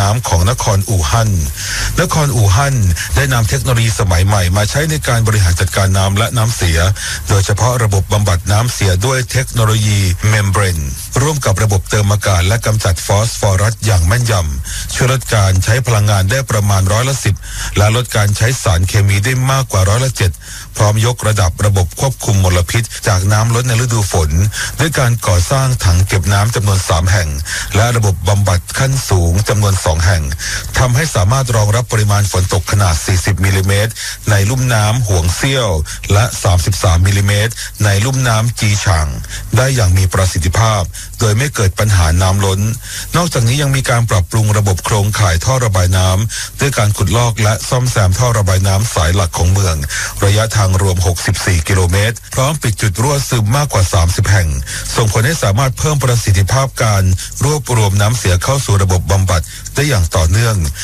น้ำของนครอู่ฮั่นได้นำเทคโนโลยีสมัยใหม่มาใช้ในการบริหารจัดการน้ำและน้ำเสียโดยเฉพาะระบบบำบัดน้ำเสียด้วยเทคโนโลยีเมมเบรนร่วมกับระบบเติมอากาศและกำจัดฟอสฟอรัสอย่างแม่นยำช่วยลดการใช้พลังงานได้ประมาณ10%และลดการใช้สารเคมีได้มากกว่า7%พร้อมยกระดับระบบควบคุมมลพิษจากน้ำล้นในฤดูฝนด้วยการก่อสร้างถังเก็บน้ำจำนวน3แห่งและระบบบำบัดขั้นสูงจำนวน2แห่งทำให้สามารถรองรับปริมาณฝนตกขนาด40มิลลิเมตรในลุ่มน้ำห่วงเซี่ยวและ33มิลลิเมตรในลุ่มน้ำจีฉางได้อย่างมีประสิทธิภาพโดยไม่เกิดปัญหาน้ำล้นนอกจากนี้ยังมีการปรับปรุงระบบโครงข่ายท่อระบายน้ำด้วยการขุดลอกและซ่อมแซมท่อระบายน้ำสายหลักของเมืองระยะทางรวม64กิโลเมตรพร้อมปิดจุดรั่วซึมมากกว่า30แห่งส่งผลให้สามารถเพิ่มประสิทธิภาพการรวบรวมน้ำเสียเข้าสู่ระบบบำบัดได้อย่างต่อเนื่อง